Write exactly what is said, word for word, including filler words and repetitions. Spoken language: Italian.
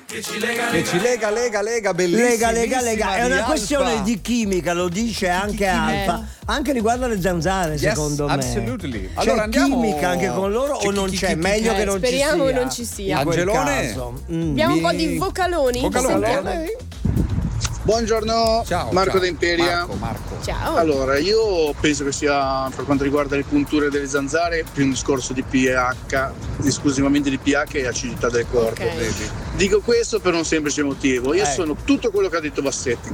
che ci lega, che ci lega, lega, lega, bellissima. Lega, lega, lega. È una di questione Alfa. di chimica, lo dice anche Alfa. Anche riguardo alle zanzare, Yes, secondo me. absolutely. C'è Allora, andiamo- chimica anche con loro c'è o non chi- c'è? chi- chi- Meglio eh, che non ci sia. speriamo che non ci sia. In quel Angelone? caso. Mm. Abbiamo un po' Mi- di vocaloni. Vocalone? Sentiamo. Buongiorno, Ciao, Marco ciao. da Imperia. Marco, Marco. Ciao. Allora, io penso che sia, per quanto riguarda le punture delle zanzare, più un discorso di pH, esclusivamente di pH e acidità del corpo. Ok. Dico questo per un semplice motivo. Io Eh. sono tutto quello che ha detto Bassetti,